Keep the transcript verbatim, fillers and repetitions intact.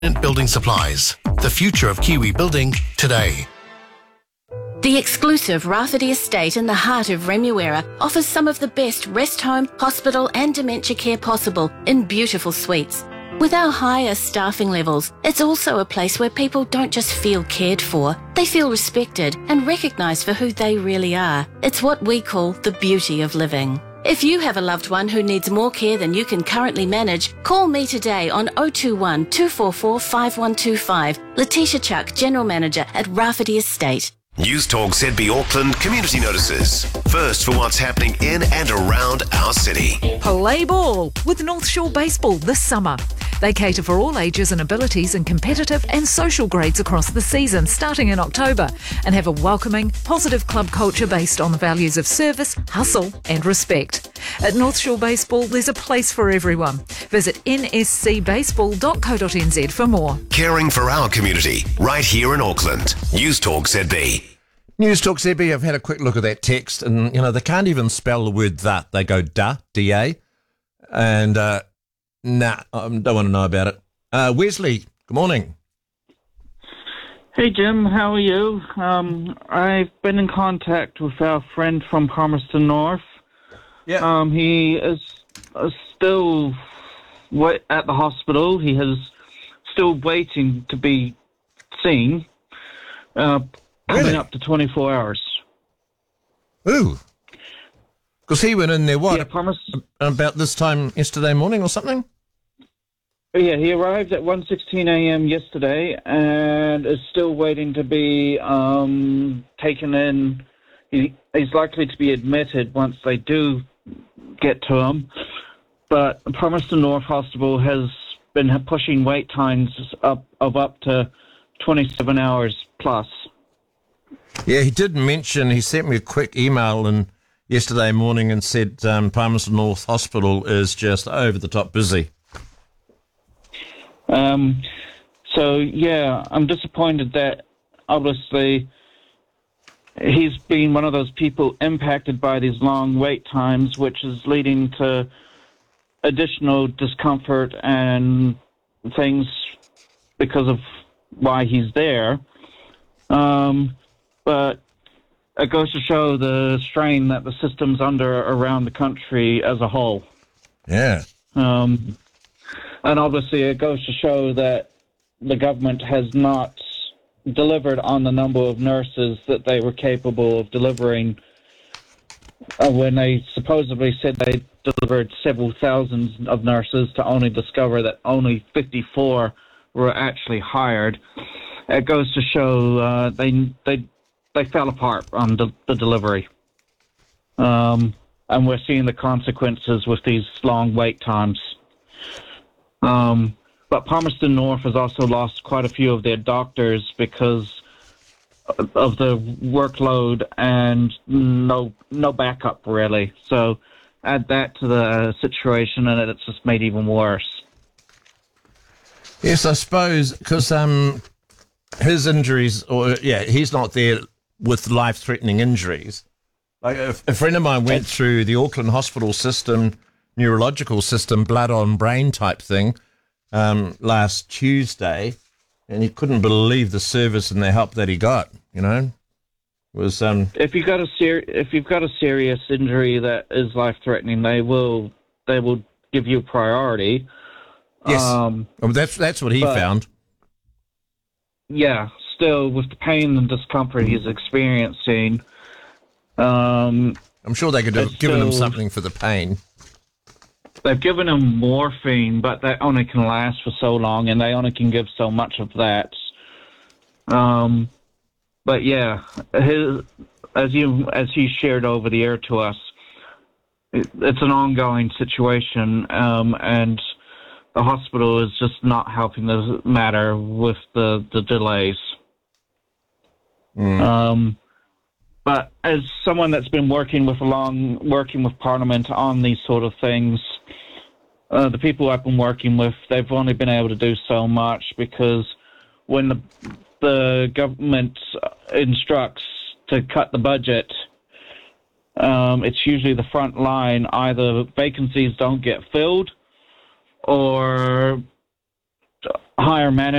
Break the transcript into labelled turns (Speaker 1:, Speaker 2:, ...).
Speaker 1: Building Supplies, the future of Kiwi building today.
Speaker 2: The exclusive Rafferty Estate in the heart of Remuera offers some of the best rest home, hospital and dementia care possible in beautiful suites. With our higher staffing levels, it's also a place where people don't just feel cared for, they feel respected and recognised for who they really are. It's what we call the beauty of living. If you have a loved one who needs more care than you can currently manage, call me today on oh two one, two four four, five one two five. Letitia Chuck, General Manager at Rafferty Estate.
Speaker 3: News Talk Z B Auckland Community Notices. First for what's happening in and around our city.
Speaker 4: Play ball with North Shore Baseball this summer. They cater for all ages and abilities in competitive and social grades across the season, starting in October, and have a welcoming, positive club culture based on the values of service, hustle and respect. At North Shore Baseball, there's a place for everyone. Visit n s c baseball dot co dot n z for more.
Speaker 3: Caring for our community, right here in Auckland. News Talk Z B.
Speaker 5: News Talk Z B, I've had a quick look at that text, and, you know, they can't even spell the word that. They go da, D A, and, uh, nah, I don't want to know about it. Uh, Wesley, good morning.
Speaker 6: Hey, Jim, how are you? Um, I've been in contact with our friend from Palmerston North.
Speaker 5: Yeah.
Speaker 6: Um, he is uh, still wa- at the hospital. He is still waiting to be seen. Uh, coming
Speaker 5: Really?
Speaker 6: up to twenty-four hours.
Speaker 5: Ooh. Because he went in there, what,
Speaker 6: Yeah, Palmerston.
Speaker 5: about this time yesterday morning or something?
Speaker 6: Yeah, he arrived at one sixteen a.m. yesterday and is still waiting to be um, taken in. He, he's likely to be admitted once they do get to him. But Palmerston North Hospital has been pushing wait times up of up to twenty-seven hours plus.
Speaker 5: Yeah, he did mention, he sent me a quick email and yesterday morning and said um, Palmerston North Hospital is just over the top busy.
Speaker 6: Um, so, yeah, I'm disappointed that obviously he's been one of those people impacted by these long wait times, which is leading to additional discomfort and things because of why he's there. Um, but it goes to show the strain that the system's under around the country as a whole.
Speaker 5: Yeah.
Speaker 6: Um, and obviously it goes to show that the government has not delivered on the number of nurses that they were capable of delivering uh, when they supposedly said they delivered several thousands of nurses to only discover that only fifty-four were actually hired. It goes to show uh, they they they fell apart on the, the delivery. Um, and we're seeing the consequences with these long wait times. Um, but Palmerston North has also lost quite a few of their doctors because of the workload and no no backup, really. So add that to the situation and it's just made even worse.
Speaker 5: Yes, I suppose, because um, his injuries, or yeah, he's not there with life-threatening injuries. Like a, a friend of mine went through the Auckland hospital system, neurological system, blood-on-brain type thing, um, last Tuesday, and he couldn't believe the service and the help that he got, you know. It was um,
Speaker 6: if you've got a ser- if you've got a serious injury that is life-threatening, they will they will give you priority.
Speaker 5: Yes,
Speaker 6: um,
Speaker 5: well, that's that's what he
Speaker 6: but-
Speaker 5: found.
Speaker 6: Yeah, still with the pain and discomfort he's experiencing, um,
Speaker 5: I'm sure they could have
Speaker 6: It's
Speaker 5: given him
Speaker 6: still-
Speaker 5: something for the pain.
Speaker 6: they've given him morphine, but that only can last for so long, and they only can give so much of that. Um, but yeah, his, as you as he shared over the air to us, it, it's an ongoing situation, um, and the hospital is just not helping the matter with the, the delays.
Speaker 5: Mm.
Speaker 6: Um, but as someone that's been working with along working with Parliament on these sort of things, uh, the people I've been working with, they've only been able to do so much because when the the government instructs to cut the budget, um, it's usually the front line. Either vacancies don't get filled, or higher management